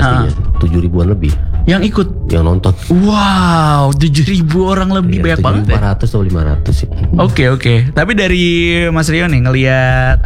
pastinya. 7.000-an lebih yang ikut, yang nonton. wow, 7.000 orang lebih, banyak banget ya. 400 atau 500 sih. Oke. Tapi dari Mas Rio nih ngelihat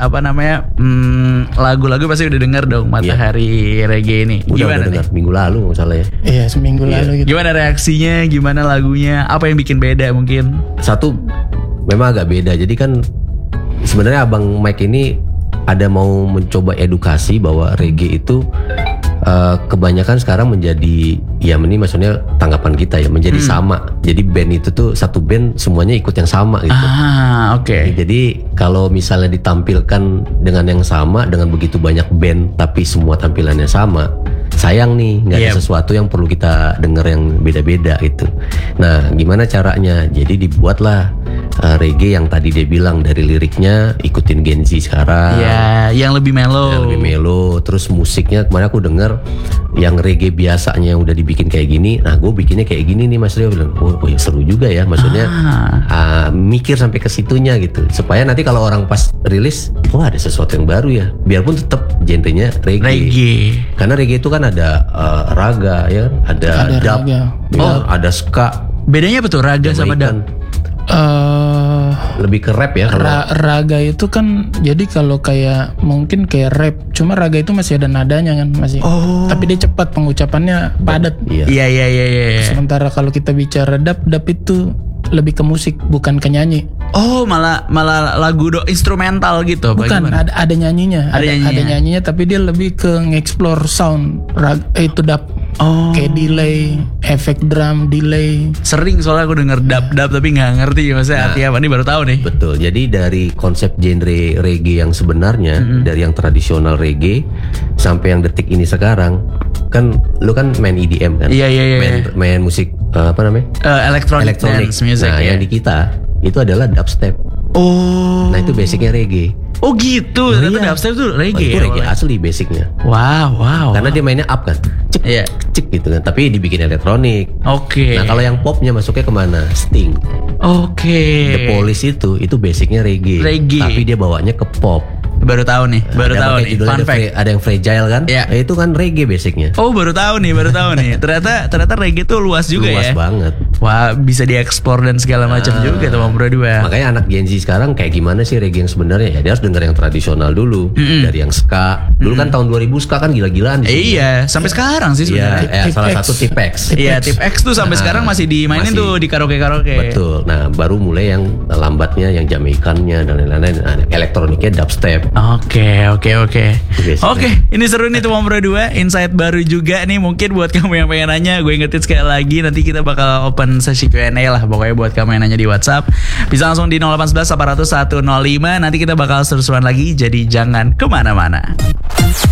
lagu-lagu pasti udah denger dong Matahari Reggae ini. Udah dengar minggu lalu nggak salah ya. Iya, seminggu lalu gitu. Gimana reaksinya? Gimana lagunya? Apa yang bikin beda mungkin? Satu, memang agak beda. Jadi kan sebenarnya Abang Mike ini ada mau mencoba edukasi bahwa reggae itu kebanyakan sekarang menjadi, ya ini maksudnya tanggapan kita ya, menjadi sama. Jadi band itu tuh satu band semuanya ikut yang sama gitu. Oke. Jadi kalau misalnya ditampilkan dengan yang sama, dengan begitu banyak band tapi semua tampilannya sama, sayang nih, nggak ada sesuatu yang perlu kita denger yang beda-beda gitu. Nah, gimana caranya? Jadi dibuatlah reggae yang tadi dia bilang, dari liriknya ikutin Gen Z sekarang. Ya, yang lebih mellow. Terus musiknya kemarin aku denger yang reggae biasanya yang udah dibikin kayak gini. Nah, gue bikinnya kayak gini nih, Mas Rio bilang. Oh ya seru juga ya. Maksudnya mikir sampai ke situnya gitu. Supaya nanti kalau orang pas rilis, oh ada sesuatu yang baru ya. Biarpun tetap genrenya reggae. Karena reggae itu kan ada raga ya, ada dub, ada ska. Bedanya apa tuh raga sama dub? Lebih ke rap ya. Raga itu kan jadi kalau kayak mungkin kayak rap, cuma raga itu masih ada nadanya kan masih. Tapi dia cepat, pengucapannya padat. Iya. Sementara kalau kita bicara dub itu lebih ke musik, bukan ke nyanyi. Oh, malah lagu instrumental gitu. Bukan, ada nyanyinya. Ada nyanyinya, tapi dia lebih ke nge-explore sound. Itu dub. Kayak delay, efek drum, delay. Sering soalnya aku denger dub tapi nggak ngerti maksudnya arti apa. Ini baru tahu nih. Betul. Jadi dari konsep genre reggae yang sebenarnya, dari yang tradisional reggae sampai yang detik ini sekarang, kan lu kan main EDM kan? Iya. Main musik apa namanya? Electronic dance music. Nah, yang di kita itu adalah dubstep. Nah, itu basicnya reggae. Oh gitu, ternyata dubstep tuh reggae. Itu reggae asli basicnya. Wow. Karena dia mainnya up kan, cek gitu kan. Tapi dibikin elektronik. Oke. Nah, kalau yang popnya masuknya kemana? Sting. Oke. The Police itu basicnya reggae. Tapi dia bawanya ke pop. Baru tahu nih. Fun fact. Ada yang Fragile kan? Ya. Itu kan reggae basicnya. Oh, baru tahu nih. Ternyata reggae tuh luas juga luas banget. Wah, bisa diekspor dan segala macam juga tuh Bro Dua. Makanya anak Gen Z sekarang kayak gimana sih reggae yang sebenarnya? Ya dia harus denger yang tradisional dulu. Dari yang ska. Dulu kan tahun 2000 ska kan gila-gilaan. Iya, sampai sekarang sih sebenarnya. Salah satu Tip-X. Iya, Tip-X tuh sampai sekarang masih dimainin tuh di karaoke. Betul. Nah, baru mulai yang lambatnya, yang Jamaikannya dan lain-lain. Elektroniknya dubstep. Oke. Ini seru nih tuh Bro Dua. Insight baru juga nih mungkin buat kamu yang pengen nanya. Gue ingetin sekali lagi, nanti kita bakal open sesi Q&A lah. Pokoknya buat kamu yang nanya di WhatsApp, bisa langsung di 0811 800 105. Nanti kita bakal seru-seruan lagi. Jadi jangan kemana-mana.